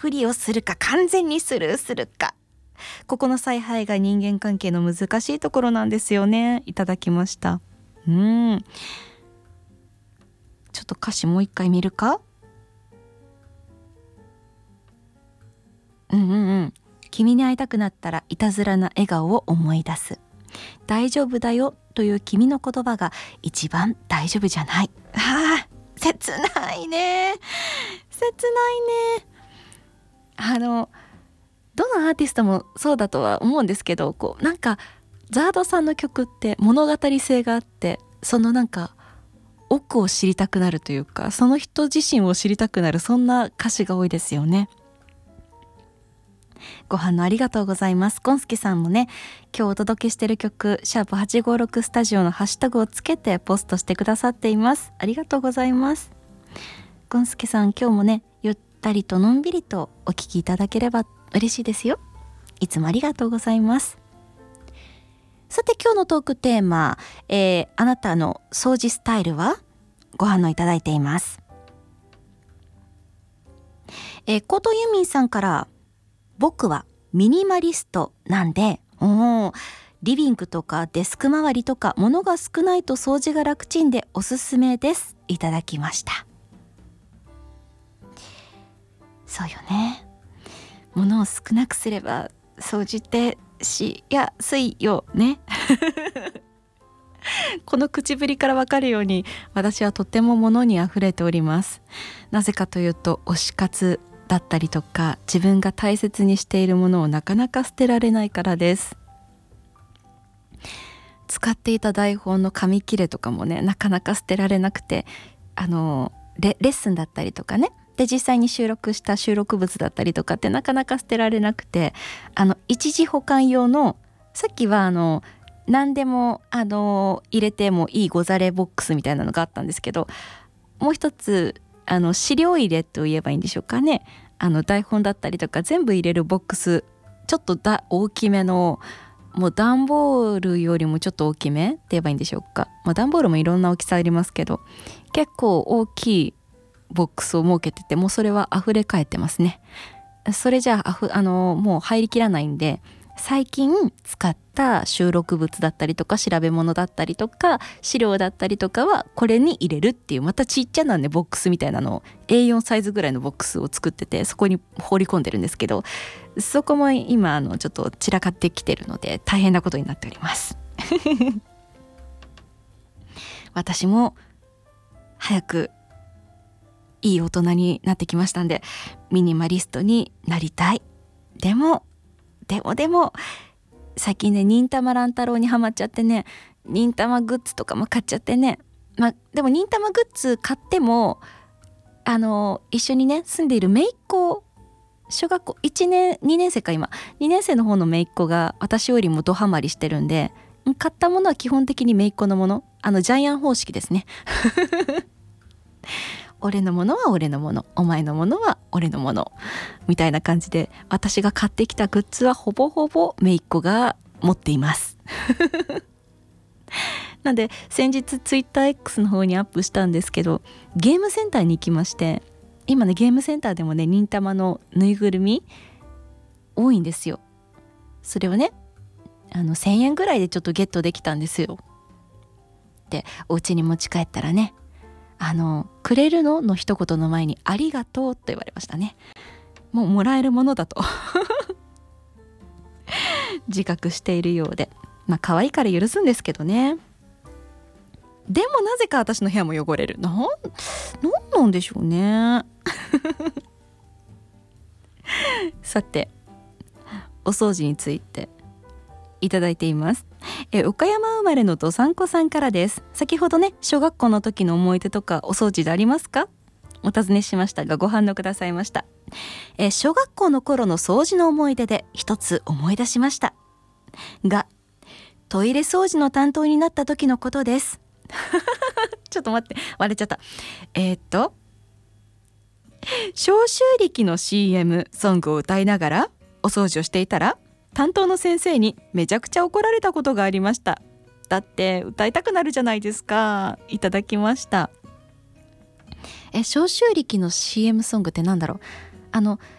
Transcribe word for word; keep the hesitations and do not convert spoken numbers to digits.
ふりをするか完全にスルーするか、ここの采配が人間関係の難しいところなんですよね。いただきました。うんちょっと歌詞もう一回見るか。うんうんうん君に会いたくなったらいたずらな笑顔を思い出す。大丈夫だよという君の言葉が一番大丈夫じゃない。あー切ないね切ないね。あのどのアーティストもそうだとは思うんですけど、こうなんかザードさんの曲って物語性があって、そのなんか奥を知りたくなるというか、その人自身を知りたくなる、そんな歌詞が多いですよね。ご飯のありがとうございます。ゴンスケさんもね、今日お届けしている曲シャープはちごろくスタジオのハッシュタグをつけてポストしてくださっています。ありがとうございます。ゴンスケさん、今日もねゆったりとのんびりとお聞きいただければ嬉しいですよ。いつもありがとうございます。さて今日のトークテーマ、えー、あなたの掃除スタイルは、ご反応いただいています。えー、コートユーミンさんから、僕はミニマリストなんで、おリビングとかデスク周りとか物が少ないと掃除が楽ちんでおすすめです。いただきました。そうよね、物を少なくすれば掃除ってしやすいよねこの口ぶりからわかるように、私はとても物にあふれております。なぜかというと、推し活だったりとか、自分が大切にしているものをなかなか捨てられないからです。使っていた台本の紙切れとかもね、なかなか捨てられなくて、あの レ, レッスンだったりとかね、で実際に収録した収録物だったりとかってなかなか捨てられなくて、あの一時保管用の、さっきはあの何でもあの入れてもいいござれボックスみたいなのがあったんですけど、もう一つあの資料入れと言えばいいんでしょうかね、あの台本だったりとか全部入れるボックス、ちょっとだ大きめの、もう段ボールよりもちょっと大きめって言えばいいんでしょうか、まあ、段ボールもいろんな大きさありますけど、結構大きいボックスを設けてて、もうそれは溢れ返ってますね。それじゃあ、あふあのもう入りきらないんで、最近使った収録物だったりとか調べ物だったりとか資料だったりとかはこれに入れるっていう、またちっちゃなねボックスみたいなのを エーよん サイズぐらいのボックスを作ってて、そこに放り込んでるんですけど、そこも今あのちょっと散らかってきてるので大変なことになっております私も早くいい大人になってきましたんで、ミニマリストになりたい。でもでもでも最近ね、忍たま乱太郎にハマっちゃってね、忍たまグッズとかも買っちゃってね、まあでも忍たまグッズ買っても、あの一緒にね住んでいる姪っ子、小学校いちねんにねん生か、今にねん生の方の姪っ子が私よりもドハマりしてるんで、買ったものは基本的に姪っ子のもの、あのジャイアン方式ですね俺のものは俺のもの、お前のものは俺のものみたいな感じで、私が買ってきたグッズはほぼほぼ姪っ子が持っていますなんで先日ツイッター X の方にアップしたんですけど、ゲームセンターに行きまして、今ねゲームセンターでもね忍たまのぬいぐるみ多いんですよ。それをねあのせんえんぐらいでちょっとゲットできたんですよ。でお家に持ち帰ったらね、あのくれるのの一言の前にありがとうと言われましたね。もうもらえるものだと自覚しているようで、まあ可愛いから許すんですけどね。でもなぜか私の部屋も汚れる。なん、なんなんでしょうねさてお掃除についていただいています。え岡山生まれのどさんこさんからです。先ほどね小学校の時の思い出とかお掃除でありますか、お尋ねしましたがご反応くださいました。え小学校の頃の掃除の思い出で一つ思い出しましたが、トイレ掃除の担当になった時のことですちょっと待って、割れちゃった。えー、っと消臭力の シーエム ソングを歌いながらお掃除をしていたら、担当の先生にめちゃくちゃ怒られたことがありました。だって歌いたくなるじゃないですか。いただきました。え消臭力の シーエム ソングってなんだろう。あの